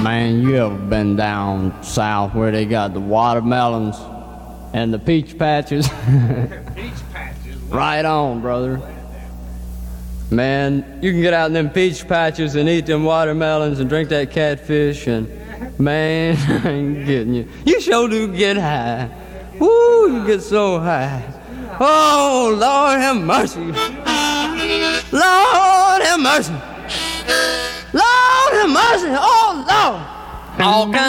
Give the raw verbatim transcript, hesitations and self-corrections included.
Man, you ever been down south where they got the watermelons and the peach patches? Peach patches. Right on, brother. Man, you can get out in them peach patches and eat them watermelons and drink that catfish and, man, I ain't getting you. You sure do get high. Woo, you get so high. Oh, Lord have mercy. Lord have mercy. Lord have mercy. Oh, Lord. All kinds